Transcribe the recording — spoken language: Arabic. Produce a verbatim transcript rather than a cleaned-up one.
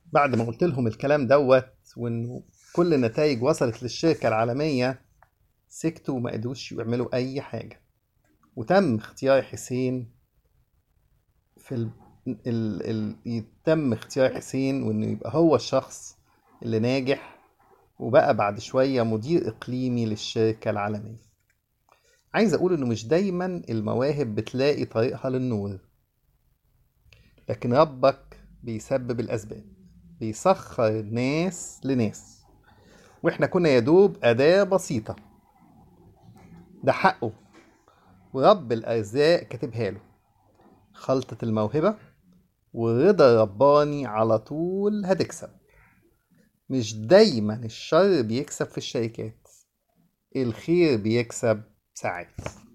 بعد ما قلت لهم الكلام دوت وانه كل النتائج وصلت للشركة العالمية، سكتوا وما قدروش يعملوا اي حاجة. وتم اختيار حسين في ال... ال... ال... يتم اختيار حسين وانه يبقى هو الشخص اللي ناجح، وبقى بعد شوية مدير اقليمي للشركة العالمية. عايز اقول انه مش دايما المواهب بتلاقي طريقها للنور، لكن ربك بيسبب الاسباب، بيسخر ناس لناس، واحنا كنا يدوب أداة بسيطة. ده حقه، ورب الأرزاق كاتبها له. خلطة الموهبة ورضا رباني على طول هتكسب. مش دايما الشر بيكسب في الشركات، الخير بيكسب ساعات.